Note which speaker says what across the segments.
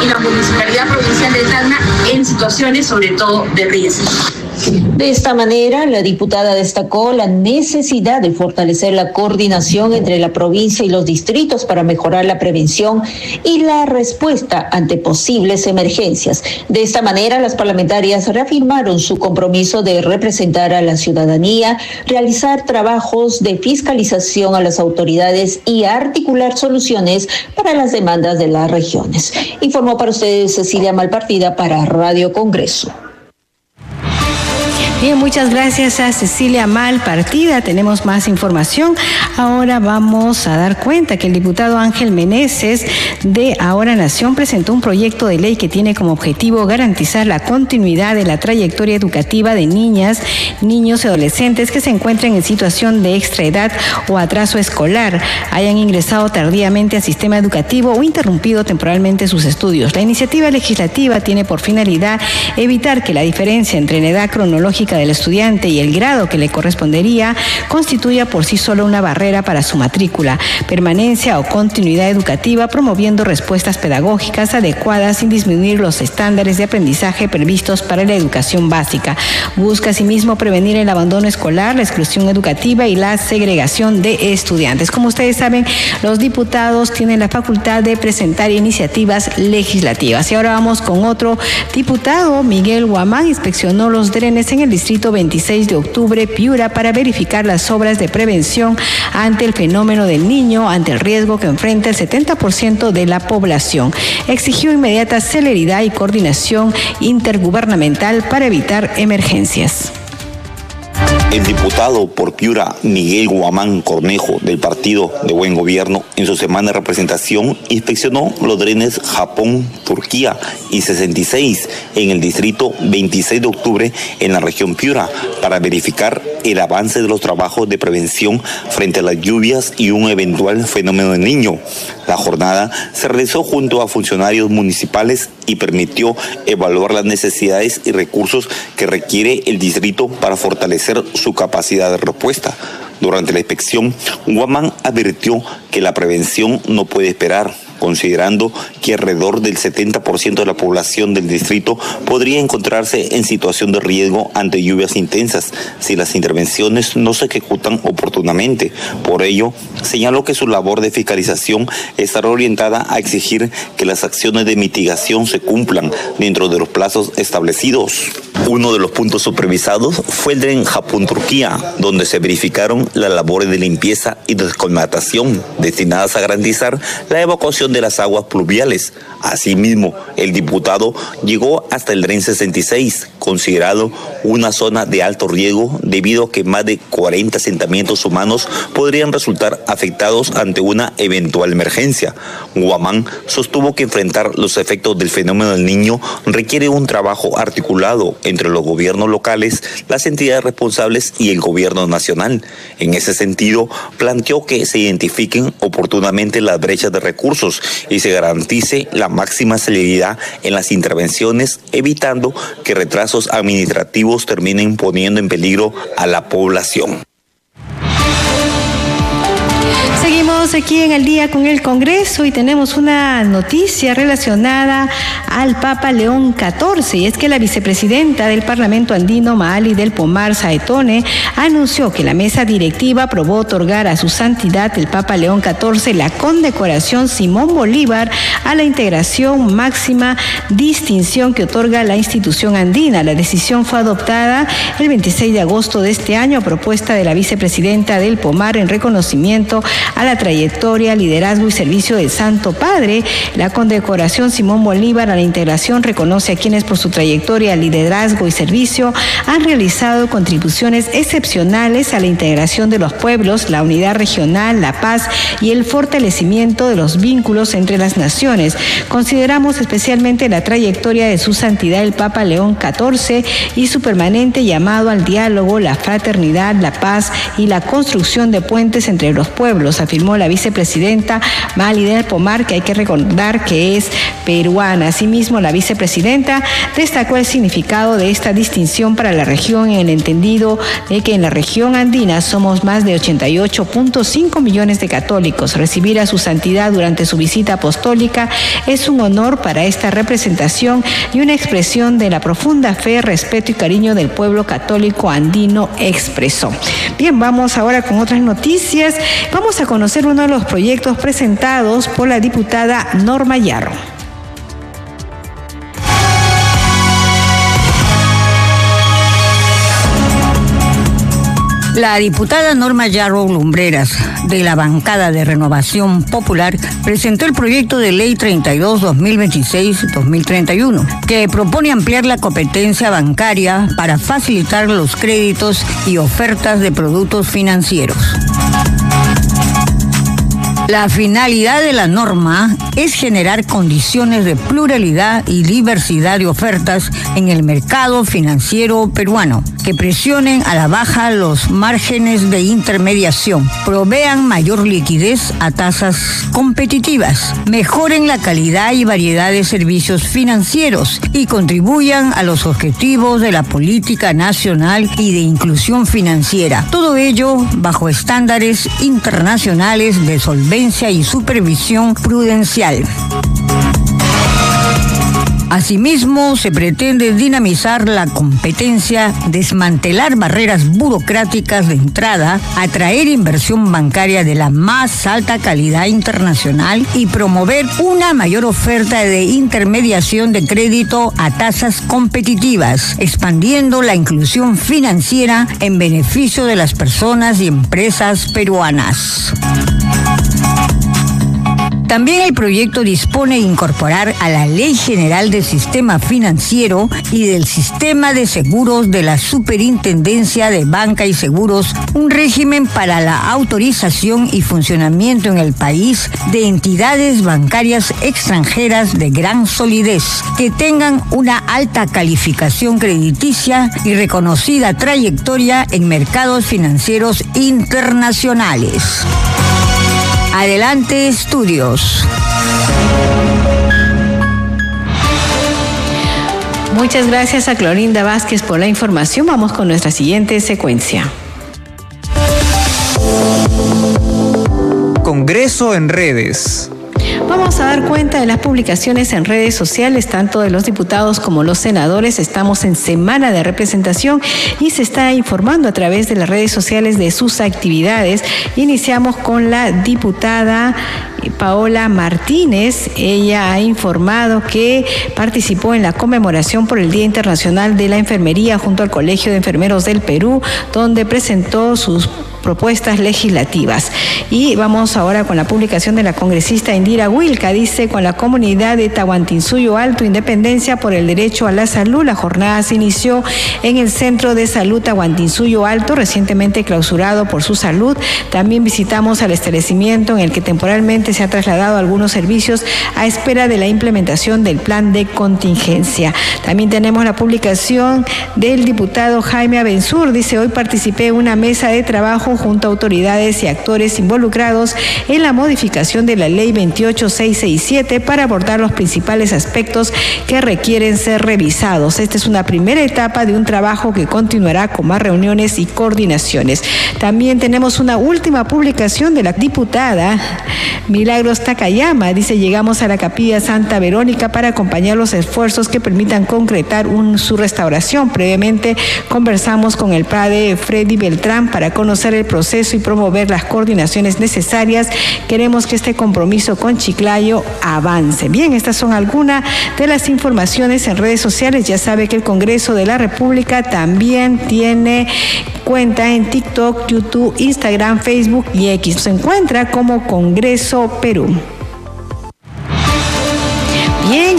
Speaker 1: y la Municipalidad Provincial de Tacna en situaciones sobre todo de riesgo.
Speaker 2: De esta manera, la diputada destacó la necesidad de fortalecer la coordinación entre la provincia y los distritos para mejorar la prevención y la respuesta ante posibles emergencias. De esta manera, las parlamentarias reafirmaron su compromiso de representar a la ciudadanía, realizar trabajos de fiscalización a las autoridades y articular soluciones para las demandas de las regiones. Informó para ustedes Cecilia Malpartida para Radio Congreso.
Speaker 3: Bien, muchas gracias a Cecilia Malpartida. Tenemos más información. Ahora vamos a dar cuenta que el diputado Ángel Meneses de Ahora Nación presentó un proyecto de ley que tiene como objetivo garantizar la continuidad de la trayectoria educativa de niñas, niños y adolescentes que se encuentren en situación de extraedad o atraso escolar, hayan ingresado tardíamente al sistema educativo o interrumpido temporalmente sus estudios. La iniciativa legislativa tiene por finalidad evitar que la diferencia entre la edad cronológica del estudiante y el grado que le correspondería constituya por sí solo una barrera para su matrícula, permanencia o continuidad educativa, promoviendo respuestas pedagógicas adecuadas sin disminuir los estándares de aprendizaje previstos para la educación básica. Busca asimismo prevenir el abandono escolar, la exclusión educativa y la segregación de estudiantes. Como ustedes saben, los diputados tienen la facultad de presentar iniciativas legislativas. Y ahora vamos con otro diputado. Miguel Guamán inspeccionó los drenes en el distrito 26 de octubre, Piura, para verificar las obras de prevención ante el fenómeno del Niño, ante el riesgo que enfrenta el 70% de la población. Exigió inmediata celeridad y coordinación intergubernamental para evitar emergencias.
Speaker 4: El diputado por Piura, Miguel Guamán Cornejo, del Partido de Buen Gobierno, en su semana de representación, inspeccionó los drenes Japón, Turquía y 66 en el distrito 26 de octubre en la región Piura, para verificar el avance de los trabajos de prevención frente a las lluvias y un eventual fenómeno del Niño. La jornada se realizó junto a funcionarios municipales y permitió evaluar las necesidades y recursos que requiere el distrito para fortalecer su capacidad de respuesta. Durante la inspección, Guamán advirtió que la prevención no puede esperar, considerando que alrededor del 70% de la población del distrito podría encontrarse en situación de riesgo ante lluvias intensas si las intervenciones no se ejecutan oportunamente. Por ello, señaló que su labor de fiscalización estará orientada a exigir que las acciones de mitigación se cumplan dentro de los plazos establecidos. Uno de los puntos supervisados fue el dren Japón-Turquía, donde se verificaron las labores de limpieza y descolmatación destinadas a garantizar la evacuación de las aguas pluviales. Asimismo, el diputado llegó hasta el dren 66, considerado una zona de alto riesgo debido a que más de 40 asentamientos humanos podrían resultar afectados ante una eventual emergencia. Guamán sostuvo que enfrentar los efectos del fenómeno del Niño requiere un trabajo articulado entre los gobiernos locales, las entidades responsables y el gobierno nacional. En ese sentido, planteó que se identifiquen oportunamente las brechas de recursos y se garantice la máxima celeridad en las intervenciones, evitando que retrasos administrativos terminen poniendo en peligro a la población.
Speaker 3: Seguimos aquí en El Día con el Congreso y tenemos una noticia relacionada al Papa León XIV, y es que la vicepresidenta del Parlamento Andino, Maali del Pomar Saetone, anunció que la mesa directiva aprobó otorgar a su santidad el Papa León XIV la condecoración Simón Bolívar a la integración máxima distinción que otorga la institución andina. La decisión fue adoptada el 26 de agosto de este año a propuesta de la vicepresidenta del Pomar en reconocimiento a la trayectoria, liderazgo y servicio del Santo Padre. La condecoración Simón Bolívar a la integración reconoce a quienes por su trayectoria, liderazgo y servicio han realizado contribuciones excepcionales a la integración de los pueblos, la unidad regional, la paz y el fortalecimiento de los vínculos entre las naciones. Consideramos especialmente la trayectoria de su santidad el Papa León XIV y su permanente llamado al diálogo, la fraternidad, la paz y la construcción de puentes entre los pueblos, pueblos, afirmó la vicepresidenta Mali del Pomar, que hay que recordar que es peruana. Asimismo, la vicepresidenta destacó el significado de esta distinción para la región en el entendido de que en la región andina somos más de 88.5 millones de católicos. Recibir a su santidad durante su visita apostólica es un honor para esta representación y una expresión de la profunda fe, respeto y cariño del pueblo católico andino, expresó. Bien, vamos ahora con otras noticias. Vamos a conocer uno de los proyectos presentados por la diputada Norma Yarro.
Speaker 5: La diputada Norma Yarro Lumbreras, de la bancada de Renovación Popular, presentó el proyecto de ley 32-2026-2031, que propone ampliar la competencia bancaria para facilitar los créditos y ofertas de productos financieros. La finalidad de la norma es generar condiciones de pluralidad y diversidad de ofertas en el mercado financiero peruano, que presionen a la baja los márgenes de intermediación, provean mayor liquidez a tasas competitivas, mejoren la calidad y variedad de servicios financieros y contribuyan a los objetivos de la política nacional y de inclusión financiera. Todo ello bajo estándares internacionales de solvencia y supervisión prudencial. Asimismo, se pretende dinamizar la competencia, desmantelar barreras burocráticas de entrada, atraer inversión bancaria de la más alta calidad internacional y promover una mayor oferta de intermediación de crédito a tasas competitivas, expandiendo la inclusión financiera en beneficio de las personas y empresas peruanas. También el proyecto dispone de incorporar a la Ley General del Sistema Financiero y del Sistema de Seguros de la Superintendencia de Banca y Seguros un régimen para la autorización y funcionamiento en el país de entidades bancarias extranjeras de gran solidez, que tengan una alta calificación crediticia y reconocida trayectoria en mercados financieros internacionales. Adelante, estudios.
Speaker 3: Muchas gracias a Clorinda Vázquez por la información. Vamos con nuestra siguiente secuencia.
Speaker 6: Congreso en redes.
Speaker 3: Vamos a dar cuenta de las publicaciones en redes sociales, tanto de los diputados como los senadores. Estamos en semana de representación y se está informando a través de las redes sociales de sus actividades. Iniciamos con la diputada Paola Martínez. Ella ha informado que participó en la conmemoración por el Día Internacional de la Enfermería junto al Colegio de Enfermeros del Perú, donde presentó sus propuestas legislativas. Y vamos ahora con la publicación de la congresista Indira Wilca. Dice: con la comunidad de Tahuantinsuyo Alto, Independencia por el derecho a la salud. La jornada se inició en el Centro de Salud Tahuantinsuyo Alto, recientemente clausurado por su salud. También visitamos al establecimiento en el que temporalmente se ha trasladado algunos servicios a espera de la implementación del plan de contingencia. También tenemos la publicación del diputado Jaime Abensur. Dice: hoy participé en una mesa de trabajo junto a autoridades y actores involucrados en la modificación de la Ley 28667 para abordar los principales aspectos que requieren ser revisados. Esta es una primera etapa de un trabajo que continuará con más reuniones y coordinaciones. También tenemos una última publicación de la diputada Milagros Takayama. Dice: llegamos a la Capilla Santa Verónica para acompañar los esfuerzos que permitan concretar su restauración. Previamente conversamos con el padre Freddy Beltrán para conocer el proceso y promover las coordinaciones necesarias. Queremos que este compromiso con Chiclayo avance. Bien, estas son algunas de las informaciones en redes sociales. Ya sabe que el Congreso de la República también tiene cuenta en TikTok, YouTube, Instagram, Facebook y X. Se encuentra como Congreso Perú. Bien,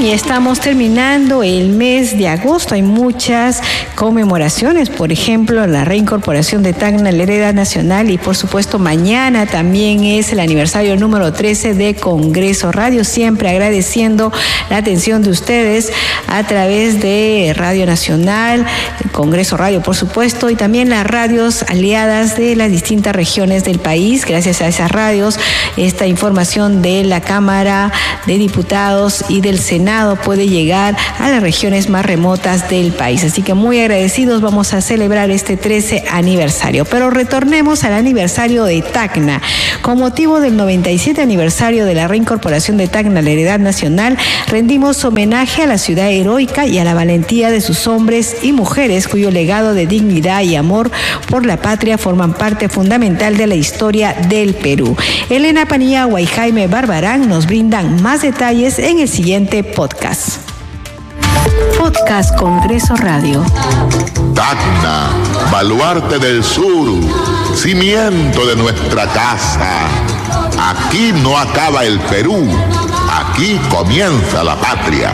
Speaker 3: y estamos terminando el mes de agosto. Hay muchas conmemoraciones, por ejemplo, la reincorporación de Tacna a la heredad nacional y, por supuesto, mañana también es el aniversario número 13 de Congreso Radio. Siempre agradeciendo la atención de ustedes a través de Radio Nacional, Congreso Radio, por supuesto, y también las radios aliadas de las distintas regiones del país. Gracias a esas radios, esta información de la Cámara de Diputados y del Senado puede llegar a las regiones más remotas del país. Así que muy agradecidos, vamos a celebrar este 13 aniversario. Pero retornemos al aniversario de Tacna. Con motivo del 97 aniversario de la reincorporación de Tacna a la heredad nacional, rendimos homenaje a la ciudad heroica y a la valentía de sus hombres y mujeres cuyo legado de dignidad y amor por la patria forman parte fundamental de la historia del Perú. Elena Paniagua y Jaime Barbarán nos brindan más detalles en el siguiente podcast. Podcast Congreso Radio.
Speaker 7: Tacna, baluarte del sur, cimiento de nuestra casa. Aquí no acaba el Perú, aquí comienza la patria.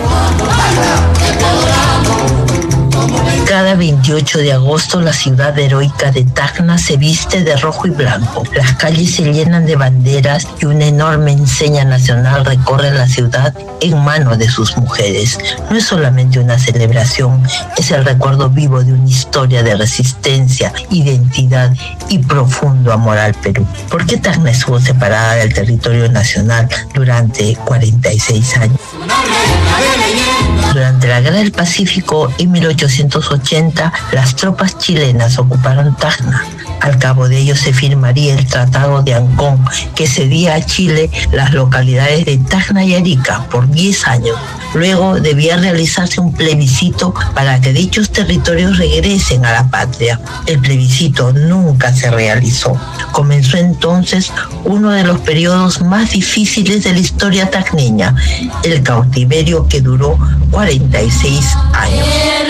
Speaker 8: Cada 28 de agosto la ciudad heroica de Tacna se viste de rojo y blanco. Las calles se llenan de banderas y una enorme enseña nacional recorre la ciudad en manos de sus mujeres. No es solamente una celebración, es el recuerdo vivo de una historia de resistencia, identidad y profundo amor al Perú. ¿Por qué Tacna estuvo separada del territorio nacional durante 46 años? Durante la Guerra del Pacífico, en 1880, las tropas chilenas ocuparon Tacna. Al cabo de ello se firmaría el Tratado de Ancón, que cedía a Chile las localidades de Tacna y Arica por 10 años. Luego debía realizarse un plebiscito para que dichos territorios regresen a la patria. El plebiscito nunca se realizó. Comenzó entonces uno de los periodos más difíciles de la historia tacneña, el cautiverio que duró 46 años.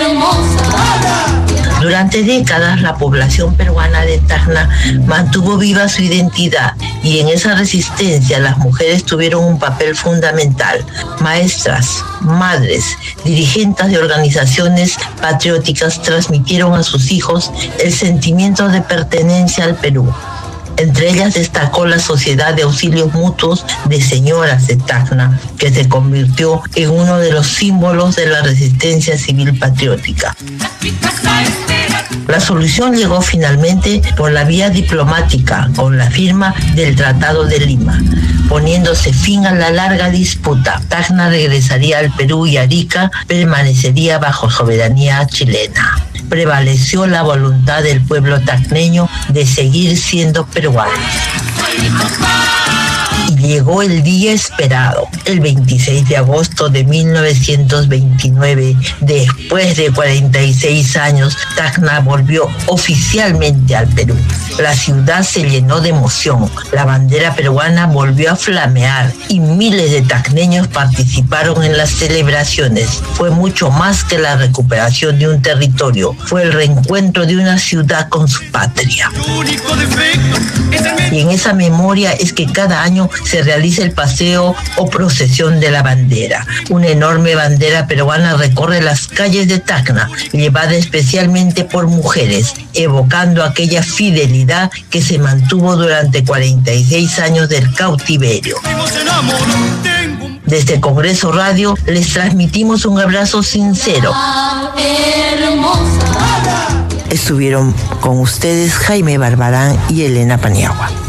Speaker 8: Durante décadas la población peruana de Tacna mantuvo viva su identidad y en esa resistencia las mujeres tuvieron un papel fundamental. Maestras, madres, dirigentes de organizaciones patrióticas transmitieron a sus hijos el sentimiento de pertenencia al Perú. Entre ellas destacó la Sociedad de Auxilios Mutuos de Señoras de Tacna, que se convirtió en uno de los símbolos de la resistencia civil patriótica. La solución llegó finalmente por la vía diplomática, con la firma del Tratado de Lima. Poniéndose fin a la larga disputa, Tacna regresaría al Perú y Arica permanecería bajo soberanía chilena. Prevaleció la voluntad del pueblo tacneño de seguir siendo peruanos. Y llegó el día esperado, el 26 de agosto de 1929. Después de 46 años, Tacna volvió oficialmente al Perú. La ciudad se llenó de emoción, la bandera peruana volvió a flamear y miles de tacneños participaron en las celebraciones. Fue mucho más que la recuperación de un territorio, fue el reencuentro de una ciudad con su patria. Y en esa memoria es que cada año se realiza el paseo o procesión de la bandera. Una enorme bandera peruana recorre las calles de Tacna, llevada especialmente por mujeres, evocando aquella fidelidad que se mantuvo durante 46 años del cautiverio. Desde Congreso Radio les transmitimos un abrazo sincero. Estuvieron con ustedes Jaime Barbarán y Elena Paniagua.